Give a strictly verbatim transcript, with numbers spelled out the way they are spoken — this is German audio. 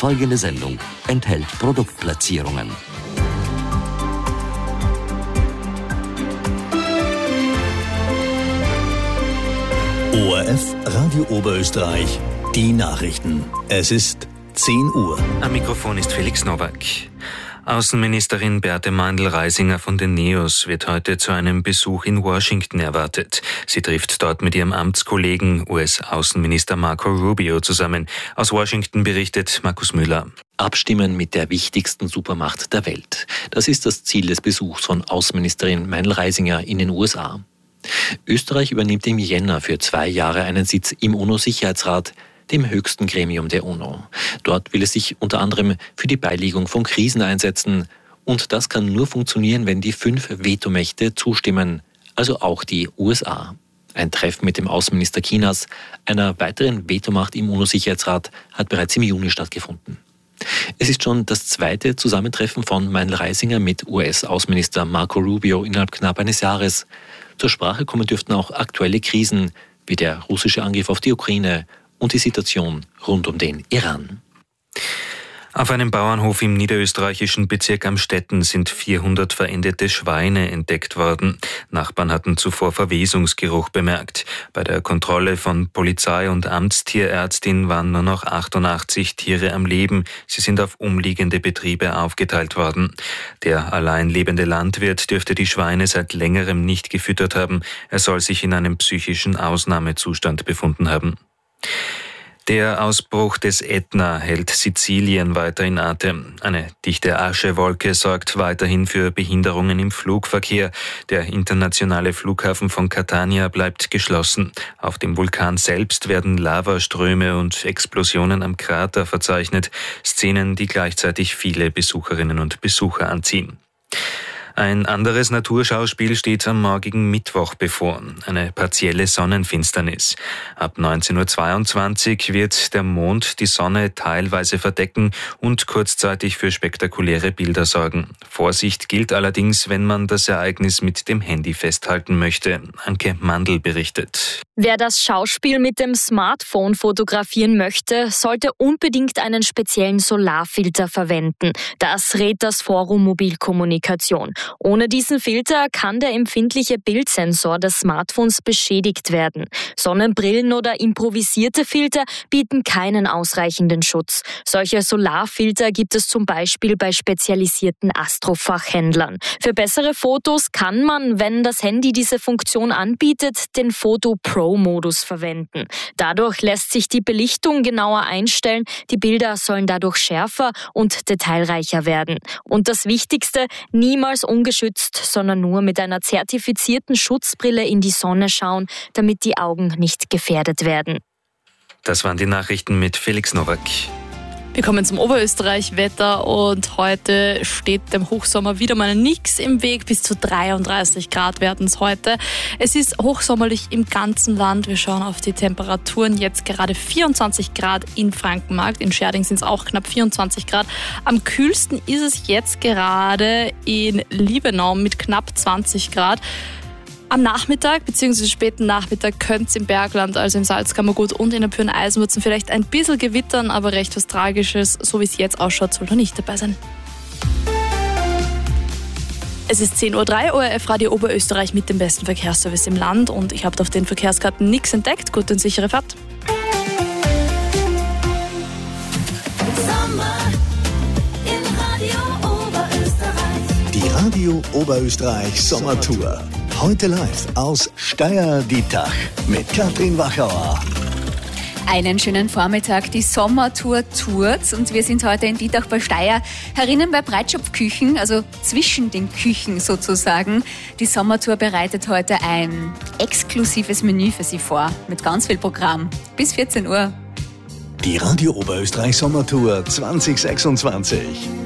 Folgende Sendung enthält Produktplatzierungen. O R F Radio Oberösterreich, die Nachrichten. Es ist zehn Uhr. Am Mikrofon ist Felix Nowak. Außenministerin Beate Meindl-Reisinger von den NEOS wird heute zu einem Besuch in Washington erwartet. Sie trifft dort mit ihrem Amtskollegen U S-Außenminister Marco Rubio zusammen. Aus Washington berichtet Markus Müller. Abstimmen mit der wichtigsten Supermacht der Welt. Das ist das Ziel des Besuchs von Außenministerin Meindl-Reisinger in den U S A. Österreich übernimmt im Jänner für zwei Jahre einen Sitz im UNO-Sicherheitsrat, dem höchsten Gremium der UNO. Dort will es sich unter anderem für die Beilegung von Krisen einsetzen. Und das kann nur funktionieren, wenn die fünf Vetomächte zustimmen, also auch die U S A. Ein Treffen mit dem Außenminister Chinas, einer weiteren Vetomacht im UNO-Sicherheitsrat, hat bereits im Juni stattgefunden. Es ist schon das zweite Zusammentreffen von Meindl-Reisinger mit U S-Außenminister Marco Rubio innerhalb knapp eines Jahres. Zur Sprache kommen dürften auch aktuelle Krisen, wie der russische Angriff auf die Ukraine und die Situation rund um den Iran. Auf einem Bauernhof im niederösterreichischen Bezirk Amstetten sind vierhundert verendete Schweine entdeckt worden. Nachbarn hatten zuvor Verwesungsgeruch bemerkt. Bei der Kontrolle von Polizei und Amtstierärztin waren nur noch achtundachtzig Tiere am Leben. Sie sind auf umliegende Betriebe aufgeteilt worden. Der allein lebende Landwirt dürfte die Schweine seit längerem nicht gefüttert haben. Er soll sich in einem psychischen Ausnahmezustand befunden haben. Der Ausbruch des Ätna hält Sizilien weiter in Atem. Eine dichte Aschewolke sorgt weiterhin für Behinderungen im Flugverkehr. Der internationale Flughafen von Catania bleibt geschlossen. Auf dem Vulkan selbst werden Lavaströme und Explosionen am Krater verzeichnet. Szenen, die gleichzeitig viele Besucherinnen und Besucher anziehen. Ein anderes Naturschauspiel steht am morgigen Mittwoch bevor, eine partielle Sonnenfinsternis. Ab neunzehn Uhr zweiundzwanzig wird der Mond die Sonne teilweise verdecken und kurzzeitig für spektakuläre Bilder sorgen. Vorsicht gilt allerdings, wenn man das Ereignis mit dem Handy festhalten möchte. Anke Mandl berichtet. Wer das Schauspiel mit dem Smartphone fotografieren möchte, sollte unbedingt einen speziellen Solarfilter verwenden. Das rät das Forum Mobilkommunikation. Ohne diesen Filter kann der empfindliche Bildsensor des Smartphones beschädigt werden. Sonnenbrillen oder improvisierte Filter bieten keinen ausreichenden Schutz. Solche Solarfilter gibt es zum Beispiel bei spezialisierten Astrofachhändlern. Für bessere Fotos kann man, wenn das Handy diese Funktion anbietet, den Photo Pro-Modus verwenden. Dadurch lässt sich die Belichtung genauer einstellen. Die Bilder sollen dadurch schärfer und detailreicher werden. Und das Wichtigste, niemals ungeschützt, sondern nur mit einer zertifizierten Schutzbrille in die Sonne schauen, damit die Augen nicht gefährdet werden. Das waren die Nachrichten mit Felix Nowak. Wir kommen zum Oberösterreich-Wetter und heute steht dem Hochsommer wieder mal nichts im Weg. Bis zu dreiunddreißig Grad werden es heute. Es ist hochsommerlich im ganzen Land. Wir schauen auf die Temperaturen. Jetzt gerade vierundzwanzig Grad in Frankenmarkt. In Scherding sind es auch knapp vierundzwanzig Grad. Am kühlsten ist es jetzt gerade in Liebenau mit knapp zwanzig Grad. Am Nachmittag bzw. späten Nachmittag könnte es im Bergland, also im Salzkammergut und in der Pyren-Eisenwurzen vielleicht ein bisschen gewittern, aber recht was Tragisches, so wie es jetzt ausschaut, soll da nicht dabei sein. Es ist zehn Uhr drei, O R F Radio Oberösterreich mit dem besten Verkehrsservice im Land und ich habe auf den Verkehrskarten nichts entdeckt. Gute und sichere Fahrt. Die Radio Oberösterreich Sommertour. Heute live aus Steyr-Dietach mit Katrin Wachauer. Einen schönen Vormittag, die Sommertour tourt und wir sind heute in Dietach bei Steyr, herinnen bei Breitschopfküchen, also zwischen den Küchen sozusagen. Die Sommertour bereitet heute ein exklusives Menü für Sie vor, mit ganz viel Programm. Bis vierzehn Uhr. Die Radio Oberösterreich Sommertour zwanzig sechsundzwanzig.